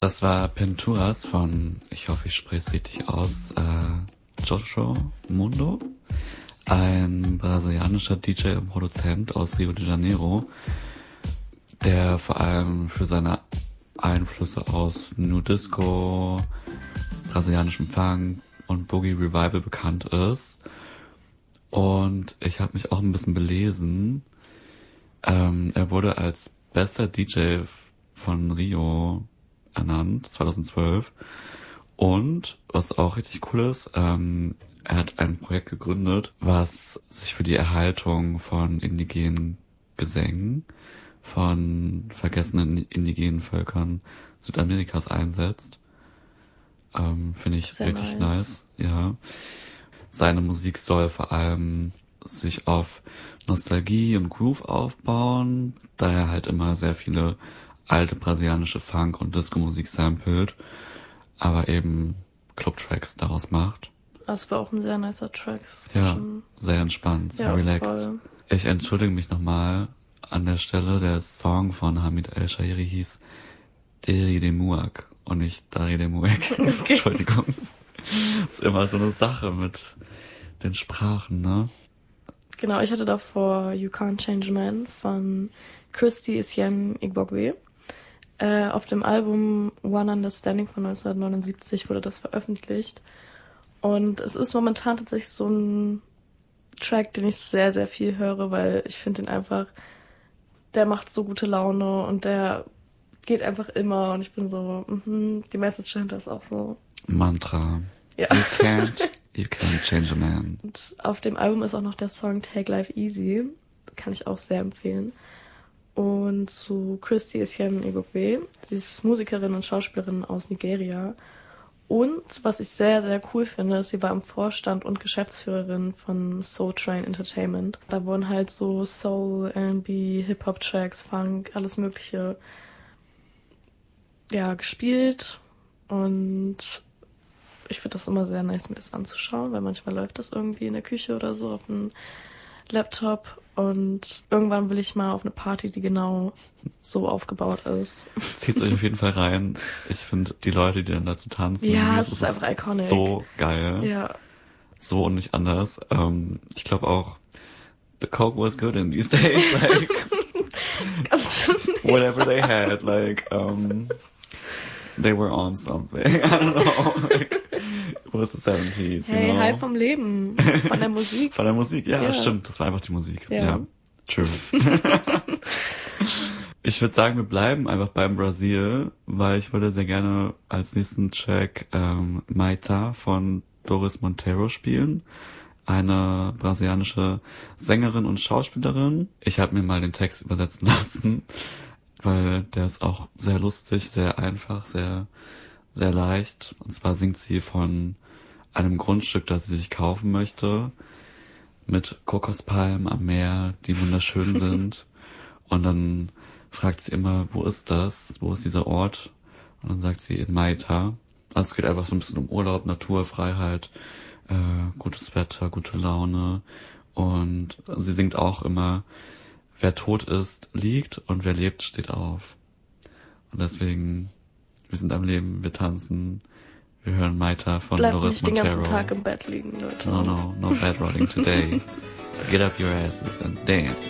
Das war Pinturas von, ich hoffe, ich spreche es richtig aus, Jojo Mundo, ein brasilianischer DJ und Produzent aus Rio de Janeiro, der vor allem für seine Einflüsse aus New Disco, brasilianischem Funk und Boogie Revival bekannt ist. Und ich habe mich auch ein bisschen belesen. Er wurde als bester DJ von Rio ernannt, 2012. Und, was auch richtig cool ist, er hat ein Projekt gegründet, was sich für die Erhaltung von indigenen Gesängen, von vergessenen indigenen Völkern Südamerikas einsetzt. Finde ich sehr richtig nice. Ja. Seine Musik soll vor allem sich auf Nostalgie und Groove aufbauen, da er halt immer sehr viele alte brasilianische Funk- und Disco-Musik samplet, aber eben Club-Tracks daraus macht. Das war auch ein sehr nicer Track. Ja, sehr entspannt, sehr relaxed. Voll. Ich entschuldige mich nochmal an der Stelle, der Song von Hamid El-Shairi hieß Dari de Muak und nicht Dari de Muek. Okay. Entschuldigung. Ist immer so eine Sache mit den Sprachen, ne? Genau, ich hatte davor You Can't Change a Man von Christy Etienne Igbokwe. Auf dem Album One Understanding von 1979 wurde das veröffentlicht. Und es ist momentan tatsächlich so ein Track, den ich sehr, sehr viel höre, weil ich finde den einfach, der macht so gute Laune und der geht einfach immer und ich bin so, die Message dahinter ist auch so. Mantra. Ja. You can't change a man. Und auf dem Album ist auch noch der Song Take Life Easy. Kann ich auch sehr empfehlen. Und zu Christy Etienne Igbokwe. Sie ist Musikerin und Schauspielerin aus Nigeria. Und was ich sehr, sehr cool finde, ist, sie war im Vorstand und Geschäftsführerin von Soul Train Entertainment. Da wurden halt so Soul, R&B, Hip-Hop-Tracks, Funk, alles mögliche gespielt. Und ich finde das immer sehr nice, mir das anzuschauen, weil manchmal läuft das irgendwie in der Küche oder so auf dem Laptop. Und irgendwann will ich mal auf eine Party, die genau so aufgebaut ist. Zieht's euch auf jeden Fall rein. Ich finde die Leute, die dann dazu tanzen, ja, es ist einfach iconic. So geil. Ja. So und nicht anders. Ich glaube auch, the coke was good in these days. Like, whatever they had, like, they were on something. I don't know. Like, it was the 70s, hey, you know? High vom Leben. Von der Musik. Von der Musik, ja, Ja. stimmt. Das war einfach die Musik. Ja. True. Ich würde sagen, wir bleiben einfach beim Brasil, weil ich würde sehr gerne als nächsten Track Maita von Doris Monteiro spielen. Eine brasilianische Sängerin und Schauspielerin. Ich habe mir mal den Text übersetzen lassen, weil der ist auch sehr lustig, sehr einfach, sehr, sehr leicht. Und zwar singt sie von einem Grundstück, das sie sich kaufen möchte, mit Kokospalmen am Meer, die wunderschön sind. Und dann fragt sie immer, wo ist das? Wo ist dieser Ort? Und dann sagt sie in Maita. Also es geht einfach so ein bisschen um Urlaub, Natur, Freiheit, gutes Wetter, gute Laune. Und sie singt auch immer, wer tot ist, liegt und wer lebt, steht auf. Und deswegen, wir sind am Leben, wir tanzen, wir hören Maita von Bleibt Doris nicht den Monteiro. ganzen Tag im Bed liegen, Leute. No bed rotting today. Get up your asses and dance.